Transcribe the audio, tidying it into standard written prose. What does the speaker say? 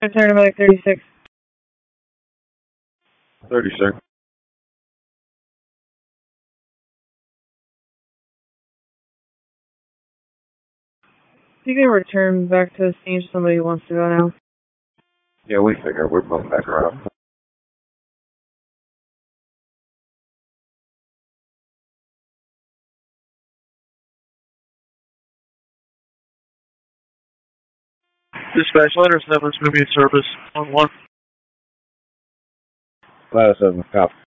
Return to medic 36. 36. You can return back to the scene if somebody wants to go now. Yeah, we figure we're both back around. Dispatch, letter 7 is going to be in service on 1. Ladder 7, copy.